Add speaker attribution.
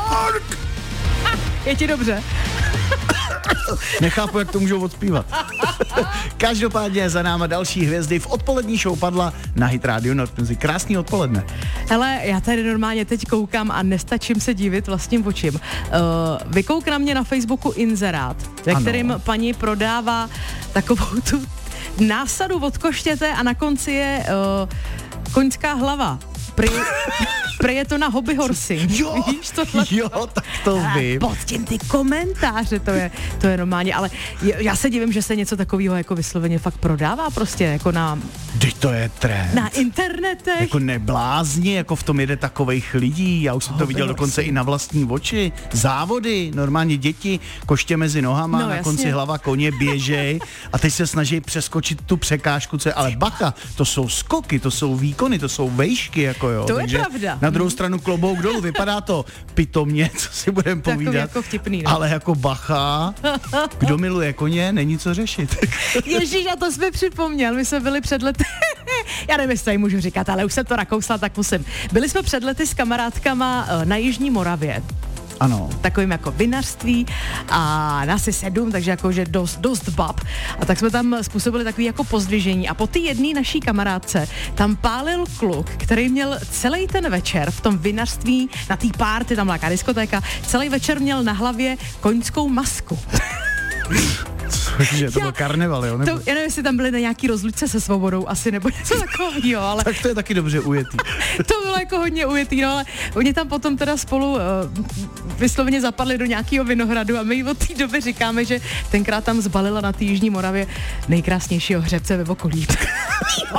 Speaker 1: York!
Speaker 2: Je ti dobře?
Speaker 1: Nechápu, jak to můžou odspívat. Každopádně za náma další hvězdy v odpolední show Padla na Hit Radio Nord Music. Krásný odpoledne.
Speaker 2: Hele, já tady normálně teď koukám a nestačím se divit vlastním očím. Vykouk na mě na Facebooku inzerát, ve kterým paní prodává takovou tu násadu od koštěte a na konci je koňská hlava. Prý je to na hobby horsing.
Speaker 1: Jo, tak to vím.
Speaker 2: Pod tím ty komentáře, to je normálně, ale já se divím, že se něco takového jako vysloveně fakt prodává prostě, jako
Speaker 1: Teď to je trend.
Speaker 2: Na internetech.
Speaker 1: Jako neblázni, jako v tom jede takovejch lidí, já už jsem to viděl dokonce i na vlastní oči. Závody, normálně děti, koště mezi nohama, na konci hlava koně běžej a teď se snaží přeskočit tu překážku, ale bacha, to jsou skoky, to jsou výkony, to jsou vejšky, jako jo.
Speaker 2: To
Speaker 1: takže
Speaker 2: je pravda.
Speaker 1: Na druhou stranu klobouk dolů, vypadá to pitomně, co si budeme povídat.
Speaker 2: Takový jako vtipný, ne?
Speaker 1: Ale jako bacha, kdo miluje koně, není co řešit.
Speaker 2: Ježíš, a to jsi mi připomněl, my jsme byli před lety, já nevím, jestli tady můžu říkat, ale už jsem to nakousla, tak musím. Byli jsme před lety s kamarádkama na Jižní Moravě.
Speaker 1: Ano.
Speaker 2: Takovým jako vinařství a nás je 7, takže jakože dost bab. A tak jsme tam způsobili takový jako pozdvižení a po ty jedné naší kamarádce tam pálil kluk, který měl celý ten večer v tom vinařství, na té party, tam byla diskotéka, celý večer měl na hlavě koňskou masku.
Speaker 1: Cože, to byl karneval, jo?
Speaker 2: Nebo... Já nevím, jestli tam byli na nějaký rozlučce se svobodou asi, nebo něco takového, ale...
Speaker 1: Tak to je taky dobře ujetý.
Speaker 2: To bylo jako hodně ujetý, no, ale oni tam potom teda spolu vysloveně zapadli do nějakého vinohradu a my od té doby říkáme, že tenkrát tam zbalila na té Jižní Moravě nejkrásnějšího hřebce ve okolí.